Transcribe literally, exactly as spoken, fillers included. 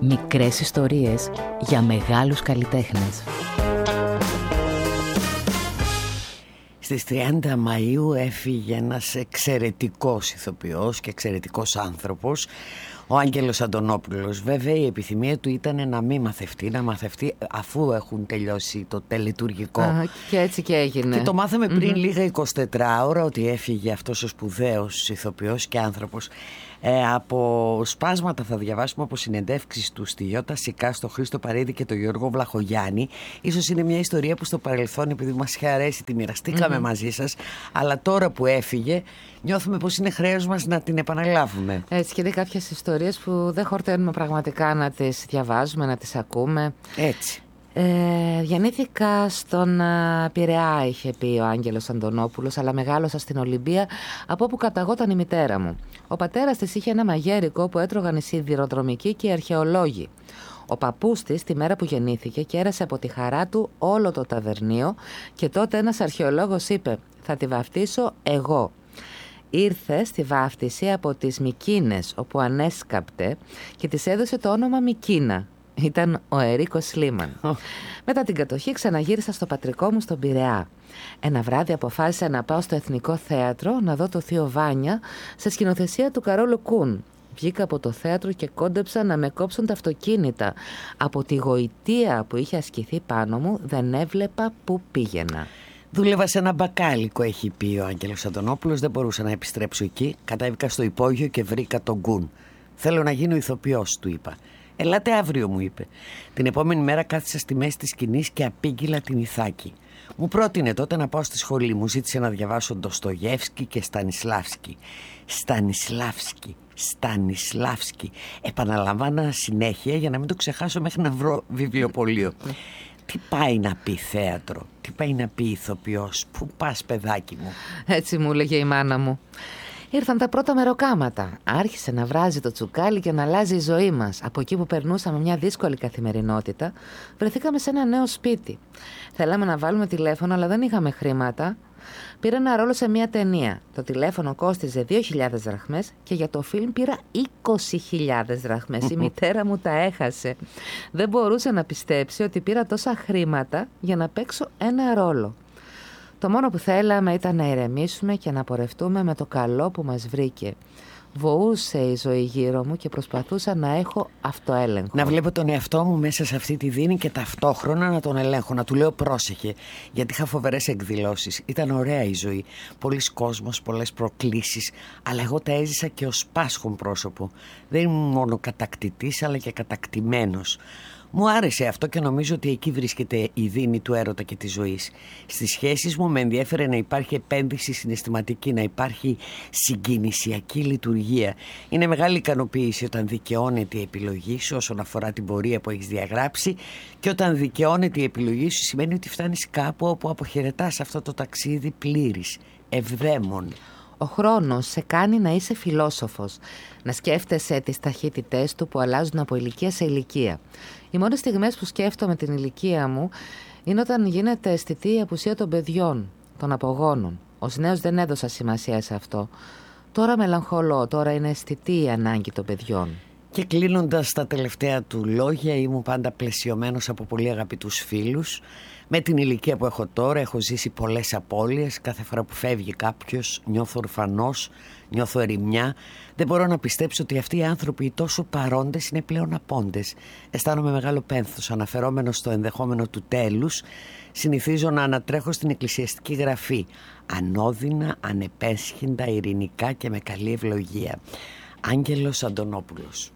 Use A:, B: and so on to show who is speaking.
A: Μικρές ιστορίες για μεγάλους καλλιτέχνες.
B: Στις τριάντα Μαΐου έφυγε ένας εξαιρετικός ηθοποιός και εξαιρετικός άνθρωπος, ο Άγγελος Αντωνόπουλος. Βέβαια η επιθυμία του ήταν να μην μαθευτεί, να μαθευτεί αφού έχουν τελειώσει το τελετουργικό.
C: Α, και έτσι και έγινε.
B: Και το μάθαμε πριν
C: mm-hmm.
B: λίγα εικοσιτετράωρα ότι έφυγε αυτός ο σπουδαίος ηθοποιός και άνθρωπος. Ε, από σπάσματα θα διαβάσουμε από συνεντεύξεις του στη Γιώτα Σικά, στο Χρήστο Παρίδη και τον Γιώργο Βλαχογιάννη. Ίσως είναι μια ιστορία που στο παρελθόν, επειδή μας είχε αρέσει, τη μοιραστήκαμε mm-hmm. μαζί σας, αλλά τώρα που έφυγε νιώθουμε πως είναι χρέος μας να την επαναλάβουμε.
C: Έτσι, και είναι κάποιες ιστορίες που δεν χορταίνουμε πραγματικά να τις διαβάζουμε, να τις ακούμε.
B: Έτσι.
C: Ε, γεννήθηκα στον uh, Πειραιά, είχε πει ο Άγγελος Αντωνόπουλος, αλλά μεγάλωσα στην Ολυμπία, από όπου καταγόταν η μητέρα μου. Ο πατέρας της είχε ένα μαγέρικο που έτρωγαν οι σιδηροδρομικοί και οι αρχαιολόγοι. Ο παππούς της, τη μέρα που γεννήθηκε, κέρασε από τη χαρά του όλο το ταβερνίο και τότε ένας αρχαιολόγος είπε: «Θα τη βαφτίσω εγώ». Ήρθε στη βάφτιση από τις Μικίνες, όπου ανέσκαπτε, και της έδωσε το όνομα Μικίνα. Ήταν ο Ερίκος Σλίμαν. Oh. Μετά την κατοχή ξαναγύρισα στο πατρικό μου στον Πειραιά. Ένα βράδυ αποφάσισα να πάω στο Εθνικό Θέατρο να δω το Θείο Βάνια σε σκηνοθεσία του Καρόλου Κούν. Βγήκα από το θέατρο και κόντεψα να με κόψουν τα αυτοκίνητα. Από τη γοητεία που είχε ασκηθεί πάνω μου δεν έβλεπα που πήγαινα.
B: Δούλευα σε ένα μπακάλικο, έχει πει ο Άγγελος Αντωνόπουλος. Δεν μπορούσα να επιστρέψω εκεί. Κατέβηκα στο υπόγειο και βρήκα τον Κούν. «Θέλω να γίνω ηθοποιός», του είπα. «Ελάτε αύριο», μου είπε. Την επόμενη μέρα κάθισα στη μέση της σκηνής και απήγγειλα την Ιθάκη. Μου πρότεινε τότε να πάω στη σχολή. Μου ζήτησε να διαβάσω Ντοστογεύσκι και Στανισλάβσκι. Στανισλάβσκι, Στανισλάβσκι. Επαναλαμβάνα συνέχεια για να μην το ξεχάσω μέχρι να βρω βιβλιοπωλείο. Τι πάει να πει θέατρο, τι πάει να πει ηθοποιός, πού πας παιδάκι μου?
C: Έτσι μου έλεγε η μάνα μου. Ήρθαν τα πρώτα μεροκάματα. Άρχισε να βράζει το τσουκάλι και να αλλάζει η ζωή μας. Από εκεί που περνούσαμε μια δύσκολη καθημερινότητα, βρεθήκαμε σε ένα νέο σπίτι. Θέλαμε να βάλουμε τηλέφωνο, αλλά δεν είχαμε χρήματα. Πήρα ένα ρόλο σε μια ταινία. Το τηλέφωνο κόστιζε δύο χιλιάδες δραχμές και για το φιλμ πήρα είκοσι χιλιάδες δραχμές. Η μητέρα μου τα έχασε. Δεν μπορούσε να πιστέψει ότι πήρα τόσα χρήματα για να παίξω ένα ρόλο. Το μόνο που θέλαμε ήταν να ηρεμήσουμε και να πορευτούμε με το καλό που μας βρήκε. Βοούσε η ζωή γύρω μου και προσπαθούσα να έχω αυτοέλεγχο.
B: Να βλέπω τον εαυτό μου μέσα σε αυτή τη δίνη και ταυτόχρονα να τον ελέγχω. Να του λέω πρόσεχε, γιατί είχα φοβερές εκδηλώσεις. Ήταν ωραία η ζωή. Πολλής κόσμος, πολλές προκλήσεις. Αλλά εγώ τα έζησα και ως πάσχων πρόσωπο. Δεν ήμουν μόνο κατακτητής, αλλά και κατακτημένος. Μου άρεσε αυτό και νομίζω ότι εκεί βρίσκεται η δίνη του έρωτα και της ζωής. Στις σχέσεις μου με ενδιέφερε να υπάρχει επένδυση συναισθηματική, να υπάρχει συγκινησιακή λειτουργία. Είναι μεγάλη ικανοποίηση όταν δικαιώνεται η επιλογή σου όσον αφορά την πορεία που έχεις διαγράψει, και όταν δικαιώνεται η επιλογή σου σημαίνει ότι φτάνεις κάπου όπου αποχαιρετάς αυτό το ταξίδι πλήρης, ευδαίμων.
C: Ο χρόνος σε κάνει να είσαι φιλόσοφος, να σκέφτεσαι τις ταχύτητές του που αλλάζουν από ηλικία σε ηλικία. Οι μόνες στιγμές που σκέφτομαι την ηλικία μου είναι όταν γίνεται αισθητή η απουσία των παιδιών, των απογόνων. Ως νέος δεν έδωσα σημασία σε αυτό. Τώρα μελαγχολώ, τώρα είναι αισθητή η ανάγκη των παιδιών.
B: Και κλείνοντας τα τελευταία του λόγια, ήμουν πάντα πλαισιωμένος από πολύ αγαπητούς φίλους. Με την ηλικία που έχω τώρα έχω ζήσει πολλές απώλειες. Κάθε φορά που φεύγει κάποιος νιώθω ορφανός, νιώθω ερημιά. Δεν μπορώ να πιστέψω ότι αυτοί οι άνθρωποι, οι τόσο παρόντες, είναι πλέον απόντες. Αισθάνομαι μεγάλο πένθος αναφερόμενος στο ενδεχόμενο του τέλους. Συνηθίζω να ανατρέχω στην εκκλησιαστική γραφή, ανώδυνα, ανεπέσχυντα, ειρηνικά και με καλή ευλογία. Άγγελος Αντωνόπουλος.